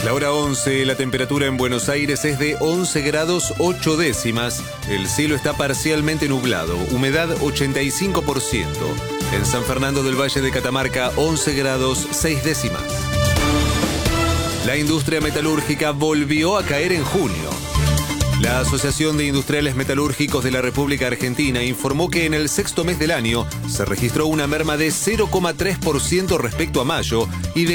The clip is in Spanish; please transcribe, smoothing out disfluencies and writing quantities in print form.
La hora 11, la temperatura en Buenos Aires es de 11 grados 8 décimas. El cielo está parcialmente nublado, humedad 85%. En San Fernando del Valle de Catamarca, 11 grados 6 décimas. La industria metalúrgica volvió a caer en junio. La Asociación de Industriales Metalúrgicos de la República Argentina informó que en el sexto mes del año se registró una merma de 0,3% respecto a mayo y de